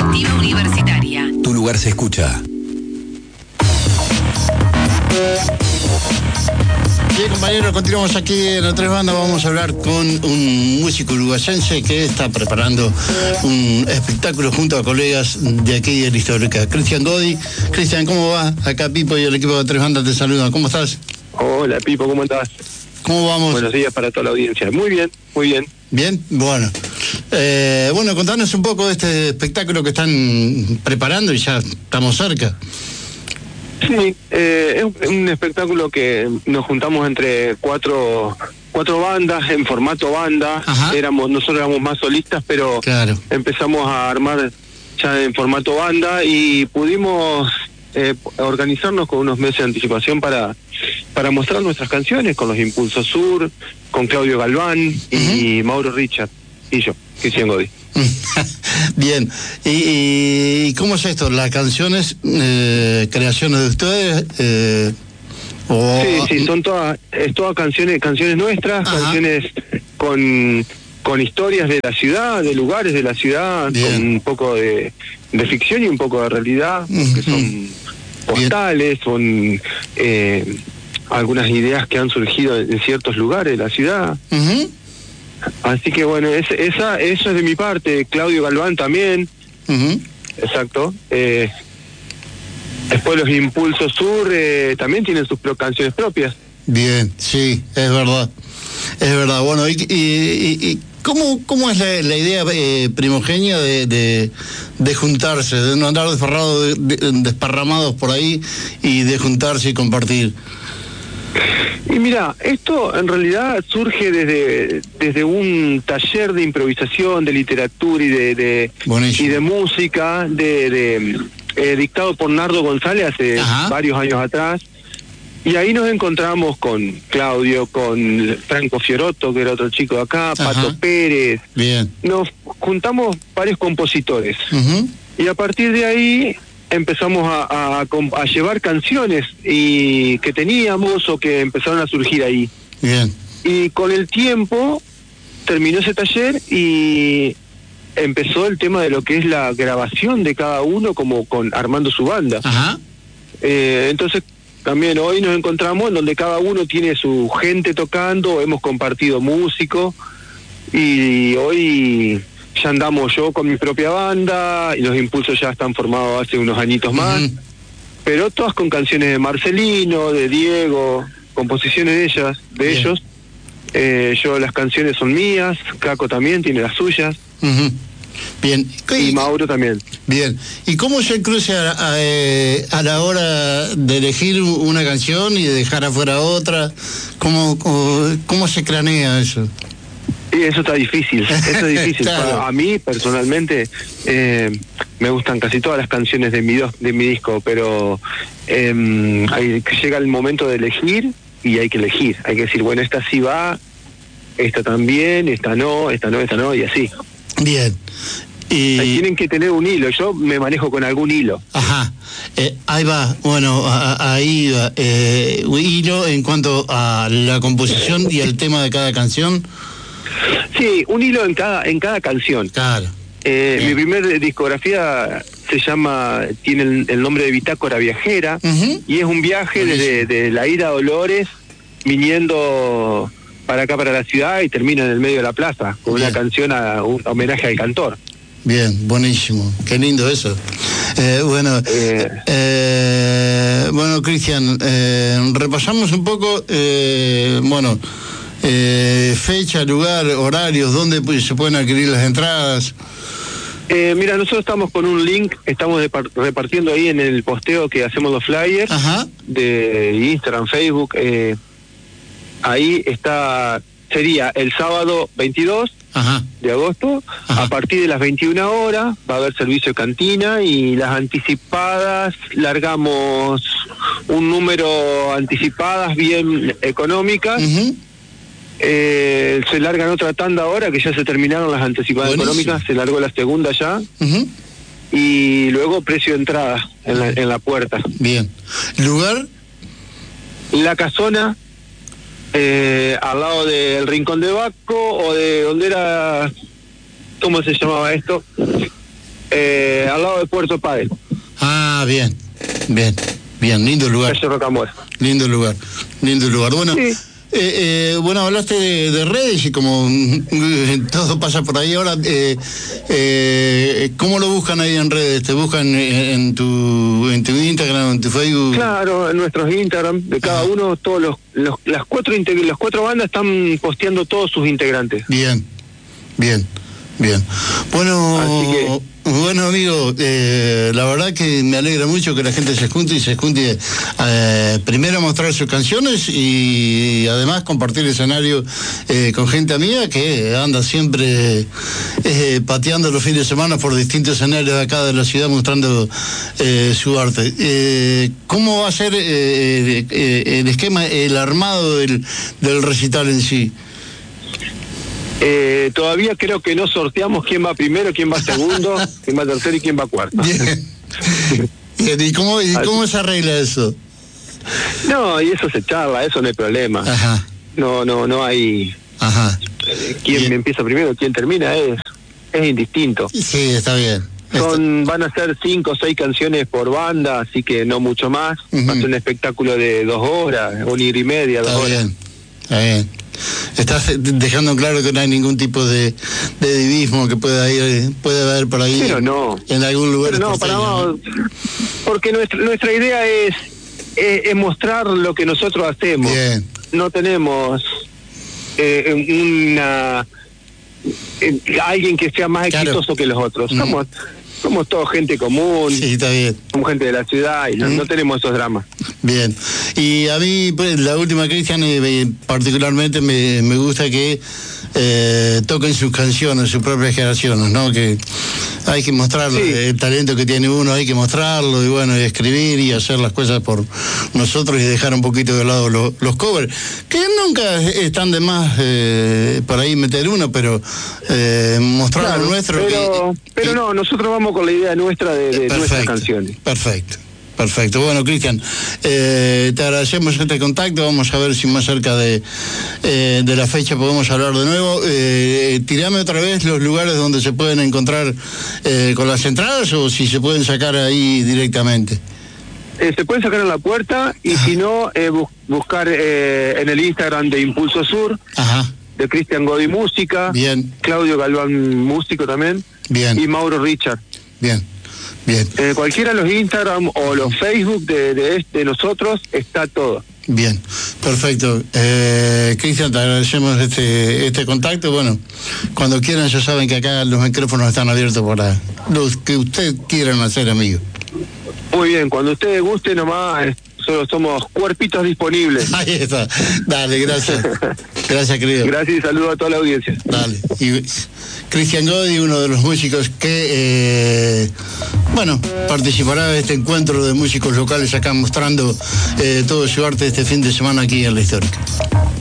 Colectiva Universitaria. Tu lugar se escucha. Bien, compañeros, continuamos aquí en la Tres Bandas. Vamos a hablar con un músico uruguayense que está preparando un espectáculo junto a colegas de aquí de la Histórica. Cristian Godi. Cristian, ¿cómo va? Acá Pipo y el equipo de Tres Bandas te saludan. ¿Cómo estás? Hola, Pipo, ¿cómo estás? ¿Cómo vamos? Buenos días para toda la audiencia. Muy bien, muy bien. Bien, bueno. Bueno, contanos un poco de este espectáculo que están preparando y ya estamos cerca. Sí, es un espectáculo que nos juntamos entre cuatro bandas en formato banda. Nosotros éramos más solistas, pero claro, empezamos a armar ya en formato banda y pudimos organizarnos con unos meses de anticipación para mostrar nuestras canciones con los Impulso Sur, con Claudio Galván y Mauro Richard y yo, Cristian Godi. Bien, ¿y cómo es esto? ¿Las canciones, creaciones de ustedes? Sí, son todas canciones nuestras, canciones con historias de la ciudad, de lugares de la ciudad, bien, con un poco de ficción y un poco de realidad, que son postales, son algunas ideas que han surgido en ciertos lugares de la ciudad. Así que bueno, eso es de mi parte. Claudio Galván también. Exacto. Después los Impulso Sur también tienen sus canciones propias. Bien, sí, es verdad. Es verdad. Bueno, ¿y cómo es la idea primogenia de juntarse, de no andar desparramados por ahí y de juntarse y compartir? Y mira, esto en realidad surge desde un taller de improvisación, de literatura y de música, dictado por Nardo González hace varios años atrás. Y ahí nos encontramos con Claudio, con Franco Fiorotto, que era otro chico de acá, Pato Pérez. Bien. Nos juntamos varios compositores. Y a partir de ahí empezamos a llevar canciones que teníamos o que empezaron a surgir ahí. Bien. Y con el tiempo terminó ese taller y empezó el tema de lo que es la grabación de cada uno, como armando su banda. Entonces también hoy nos encontramos en donde cada uno tiene su gente tocando, hemos compartido músicos y hoy ya andamos yo con mi propia banda y los Impulsos ya están formados hace unos añitos más, pero todas con canciones de Marcelino, de Diego, composiciones de ellos. Yo las canciones son mías, Caco también tiene las suyas. Bien. Y Mauro también. Bien. ¿Y cómo se cruza a la hora de elegir una canción y de dejar afuera otra? ¿Cómo se cranea eso? Y eso está difícil, Claro. A mí, personalmente, me gustan casi todas las canciones de mi disco, pero llega el momento de elegir y hay que elegir. Hay que decir, bueno, esta sí va, esta también, esta no, y así. Bien. Tienen que tener un hilo, yo me manejo con algún hilo. Ahí va, bueno, ahí va. Hilo en cuanto a la composición y el tema de cada canción. Sí, un hilo en cada canción. Claro. Mi primer discografía tiene el nombre de Bitácora Viajera, y es un viaje desde la ida a Dolores, viniendo para acá, para la ciudad, y termina en el medio de la plaza, con una canción un homenaje al cantor. Bien, buenísimo, qué lindo eso. Bueno, Cristian, repasamos un poco, fecha, lugar, horarios, dónde se pueden adquirir las entradas. Mira, nosotros estamos con un link, estamos repartiendo ahí en el posteo que hacemos los flyers de Instagram, Facebook. Ahí sería el sábado 22 de agosto, a partir de las 21 horas va a haber servicio de cantina, y las anticipadas largamos un número anticipadas bien económicas. Se largan otra tanda ahora, que ya se terminaron las anticipadas económicas, se largó la segunda ya. Y luego precio de entrada en la puerta. Bien. ¿Lugar? La Casona, al lado del Rincón de Baco, o de donde era, ¿cómo se llamaba esto? al lado de Puerto Padel. Ah, bien, lindo lugar. Calle Rocamora. Lindo lugar. Bueno, sí. Bueno, hablaste de redes y como todo pasa por ahí ahora, ¿cómo lo buscan ahí en redes? ¿Te buscan en tu Instagram, en tu Facebook? Claro, en nuestros Instagram de cada uno, todos las cuatro bandas están posteando todos sus integrantes. Bien. Bueno, amigo, la verdad que me alegra mucho que la gente se junte primero a mostrar sus canciones y además compartir escenario con gente amiga que anda siempre pateando los fines de semana por distintos escenarios de acá de la ciudad mostrando su arte. ¿Cómo va a ser el esquema, el armado del recital en sí? Todavía creo que no sorteamos quién va primero, quién va segundo, quién va tercero y quién va cuarto. Bien. ¿Y cómo se arregla eso? No, y eso se charla, eso no hay problema. Ajá. No hay. Ajá. Quién empieza primero, quién termina, es indistinto. Sí, está bien. Van a ser 5 o 6 canciones por banda, así que no mucho más. Va a ser un espectáculo de 2 horas, 1 hora y media, 2 horas. Está bien. Estás dejando claro que no hay ningún tipo de divismo que pueda haber por ahí. Pero no. En algún lugar. Pero no, para nada. Porque nuestra idea es mostrar lo que nosotros hacemos. Bien. No tenemos alguien que sea más exitoso que los otros. Somos todos gente común. Sí, está bien. Somos gente de la ciudad y no tenemos esos dramas. Bien. Y a mí, pues, la última, Cristian, particularmente me gusta que toquen sus canciones, sus propias creaciones, ¿no? Que hay que mostrarlo, sí. El talento que tiene uno hay que mostrarlo y bueno, y escribir y hacer las cosas por nosotros y dejar un poquito de lado los covers, que nunca están de más por ahí meter uno, pero mostrar lo nuestro. Pero no, nosotros vamos con la idea nuestra de nuestras canciones. Perfecto. Bueno, Cristian, te agradecemos este contacto. Vamos a ver si más cerca de la fecha podemos hablar de nuevo. Tirame otra vez los lugares donde se pueden encontrar con las entradas o si se pueden sacar ahí directamente. Se pueden sacar en la puerta y si no, buscar en el Instagram de Impulso Sur, de Cristian Godi Música, bien. Claudio Galván Músico también, bien. Y Mauro Richard. Bien. Cualquiera de los Instagram o los Facebook de nosotros está todo. Bien, perfecto. Cristian, te agradecemos este contacto. Bueno, cuando quieran ya saben que acá los micrófonos están abiertos para los que ustedes quieran hacer, amigo. Muy bien, cuando ustedes gusten nomás, solo somos cuerpitos disponibles. Ahí está. Dale, gracias. Gracias, querido. Gracias y saludo a toda la audiencia. Dale. Y Cristian Godi, uno de los músicos que, participará de este encuentro de músicos locales acá mostrando todo su arte este fin de semana aquí en La Histórica.